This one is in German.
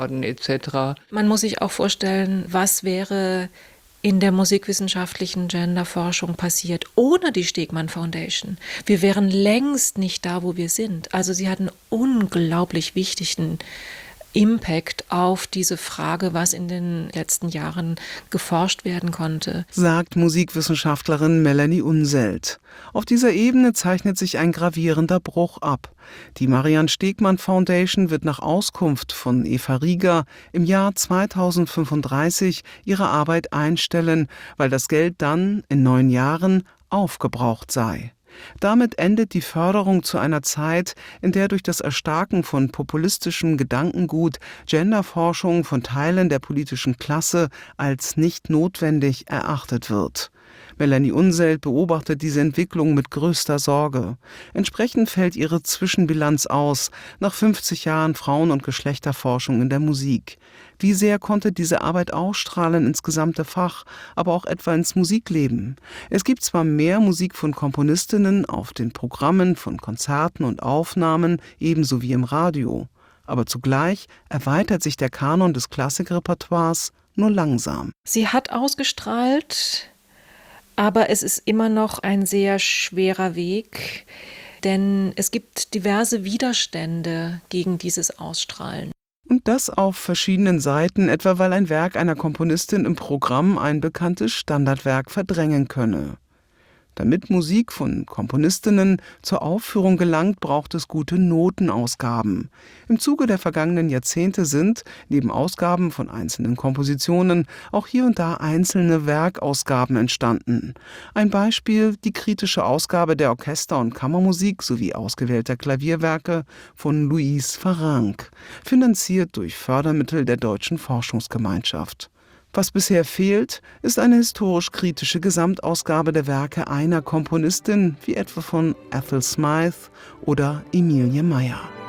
etc. Man muss sich auch vorstellen, was wäre in der musikwissenschaftlichen Genderforschung passiert ohne die Stegmann Foundation. Wir wären längst nicht da, wo wir sind. Also sie hat einen unglaublich wichtigen Impact auf diese Frage, was in den letzten Jahren geforscht werden konnte, sagt Musikwissenschaftlerin Melanie Unseld. Auf dieser Ebene zeichnet sich ein gravierender Bruch ab. Die Marianne Stegmann Foundation wird nach Auskunft von Eva Rieger im Jahr 2035 ihre Arbeit einstellen, weil das Geld dann in 9 Jahren aufgebraucht sei. Damit endet die Förderung zu einer Zeit, in der durch das Erstarken von populistischem Gedankengut Genderforschung von Teilen der politischen Klasse als nicht notwendig erachtet wird. Melanie Unseld beobachtet diese Entwicklung mit größter Sorge. Entsprechend fällt ihre Zwischenbilanz aus, nach 50 Jahren Frauen- und Geschlechterforschung in der Musik. Wie sehr konnte diese Arbeit ausstrahlen ins gesamte Fach, aber auch etwa ins Musikleben? Es gibt zwar mehr Musik von Komponistinnen auf den Programmen von Konzerten und Aufnahmen, ebenso wie im Radio. Aber zugleich erweitert sich der Kanon des Klassikrepertoires nur langsam. Sie hat ausgestrahlt, aber es ist immer noch ein sehr schwerer Weg, denn es gibt diverse Widerstände gegen dieses Ausstrahlen. Und das auf verschiedenen Seiten, etwa weil ein Werk einer Komponistin im Programm ein bekanntes Standardwerk verdrängen könne. Damit Musik von Komponistinnen zur Aufführung gelangt, braucht es gute Notenausgaben. Im Zuge der vergangenen Jahrzehnte sind, neben Ausgaben von einzelnen Kompositionen, auch hier und da einzelne Werkausgaben entstanden. Ein Beispiel: die kritische Ausgabe der Orchester- und Kammermusik sowie ausgewählter Klavierwerke von Louise Farrenc, finanziert durch Fördermittel der Deutschen Forschungsgemeinschaft. Was bisher fehlt, ist eine historisch-kritische Gesamtausgabe der Werke einer Komponistin, wie etwa von Ethel Smyth oder Emilie Meyer.